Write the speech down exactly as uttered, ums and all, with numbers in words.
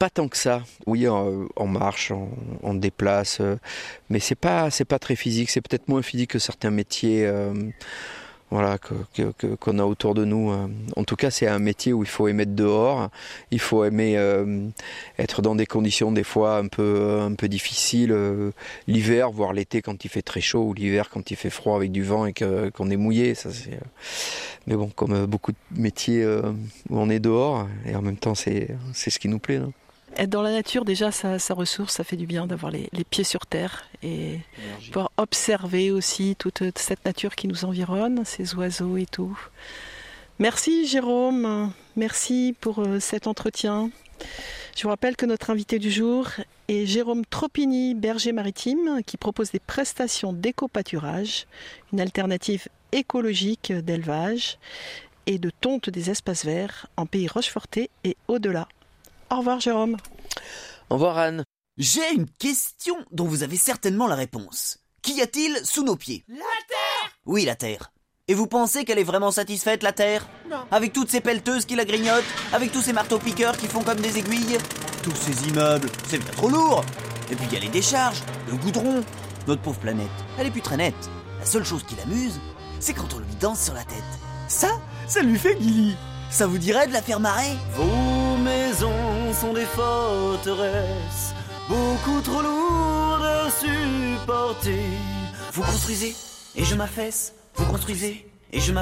pas tant que ça. Oui, on, on marche, on, on déplace, euh, mais c'est pas, c'est pas très physique. C'est peut-être moins physique que certains métiers. Euh, Voilà, que, que, que, qu'on a autour de nous. En tout cas, c'est un métier où il faut aimer être dehors, il faut aimer euh, être dans des conditions des fois un peu, un peu difficiles, euh, l'hiver, voire l'été quand il fait très chaud, ou l'hiver quand il fait froid avec du vent et que, qu'on est mouillé. Ça, c'est... Mais bon, comme beaucoup de métiers euh, où on est dehors, et en même temps, c'est, c'est ce qui nous plaît. Là. Être dans la nature, déjà, ça, ça ressource, ça fait du bien d'avoir les, les pieds sur terre et Énergie. Pouvoir observer aussi toute cette nature qui nous environne, ces oiseaux et tout. Merci Jérôme, merci pour cet entretien. Je vous rappelle que notre invité du jour est Jérôme Tropini, berger maritime, qui propose des prestations d'éco-pâturage, une alternative écologique d'élevage et de tonte des espaces verts en pays rochefortais et au-delà. Au revoir Jérôme. Au revoir Anne. J'ai une question dont vous avez certainement la réponse. Qu'y a-t-il sous nos pieds ? La Terre ! Oui, la Terre. Et vous pensez qu'elle est vraiment satisfaite, la Terre ? Non. Avec toutes ces pelleteuses qui la grignotent, avec tous ces marteaux-piqueurs qui font comme des aiguilles, tous ces immeubles, c'est bien trop lourd. Et puis il y a les décharges, le goudron. Notre pauvre planète, elle est plus très nette. La seule chose qui l'amuse, c'est quand on lui danse sur la tête. Ça, ça lui fait guili. Ça vous dirait de la faire marrer ? Vos maisons sont des forteresses, beaucoup trop lourdes à supporter. Vous construisez, et je m'affaisse. Vous construisez, et je m'affaisse.